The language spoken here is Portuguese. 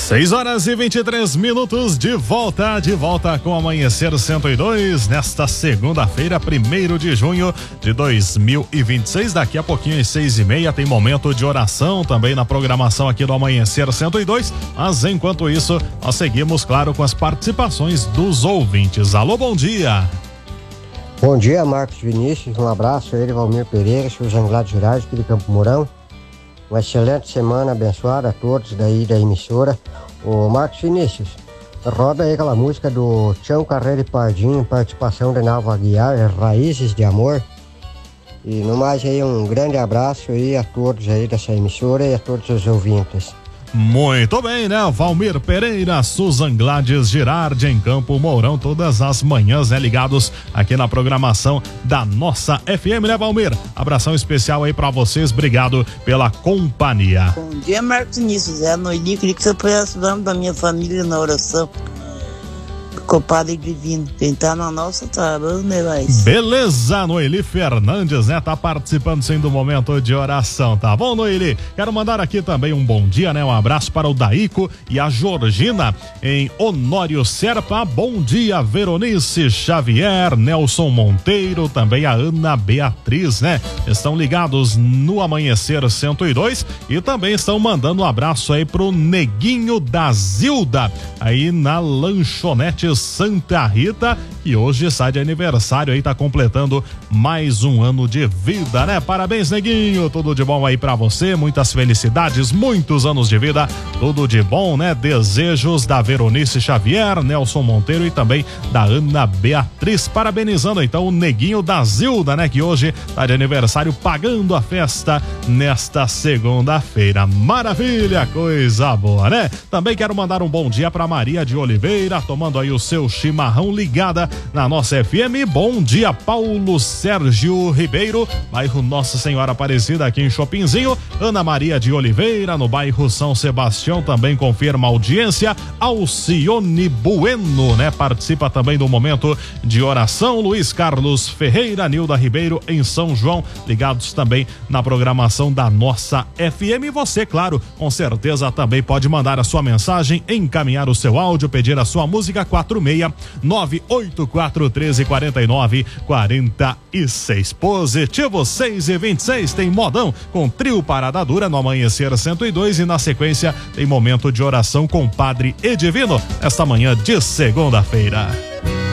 6h23, de volta com Amanhecer 102, nesta segunda-feira, 1º de junho de 2026. Daqui a pouquinho, às 6h30, tem momento de oração também na programação aqui do Amanhecer 102. Mas enquanto isso, nós seguimos, claro, com as participações dos ouvintes. Alô, bom dia. Bom dia, Marcos Vinícius. Um abraço a ele, Valmir Pereira, seu Janglado Girais, aqui de Campo Mourão. Uma excelente semana abençoada a todos daí da emissora. O Marcos Vinícius, roda aí aquela música do Tião Carreira e Pardinho, participação de Nalva Aguiar, Raízes de Amor. E no mais aí, um grande abraço aí a todos aí dessa emissora e a todos os ouvintes. Muito bem, né? Valmir Pereira, Susan Gladys Girardi em Campo Mourão, todas as manhãs, né? Ligados aqui na programação da nossa FM, né, Valmir? Abração especial aí pra vocês, obrigado pela companhia. Bom dia, Marcos Vinícius, é a Noeli, queria que você pudesse o nome da minha família na oração. Compadre Divino, quem tá na nossa tá bom, né, mais? Beleza, Noeli Fernandes, né? Tá participando sim do momento de oração, tá bom, Noeli? Quero mandar aqui também um bom dia, né? Um abraço para o Daico e a Georgina em Honório Serpa. Bom dia, Veronice Xavier, Nelson Monteiro, também a Ana Beatriz, né? Estão ligados no Amanhecer 102 e também estão mandando um abraço aí pro Neguinho da Zilda, aí na lanchonete Santa Rita, que hoje está de aniversário aí, tá completando mais um ano de vida, né? Parabéns, Neguinho, tudo de bom aí pra você, muitas felicidades, muitos anos de vida, tudo de bom, né? Desejos da Veronice Xavier, Nelson Monteiro e também da Ana Beatriz, parabenizando então o Neguinho da Zilda, né? Que hoje tá de aniversário, pagando a festa nesta segunda-feira. Maravilha, coisa boa, né? Também quero mandar um bom dia pra Maria de Oliveira, tomando aí o seu chimarrão, ligada na nossa FM. Bom dia, Paulo Sérgio Ribeiro, bairro Nossa Senhora Aparecida, aqui em Chopinzinho. Ana Maria de Oliveira, no bairro São Sebastião, também confirma a audiência. Alcione Bueno, né? Participa também do momento de oração. Luiz Carlos Ferreira, Nilda Ribeiro em São João, ligados também na programação da nossa FM. E você, claro, com certeza também pode mandar a sua mensagem, encaminhar o seu áudio, pedir a sua música. 46-984134946. Positivo 6h26, tem modão com trio Parada Dura no Amanhecer 102 e na sequência tem momento de oração com Padre Edivino esta manhã de segunda-feira.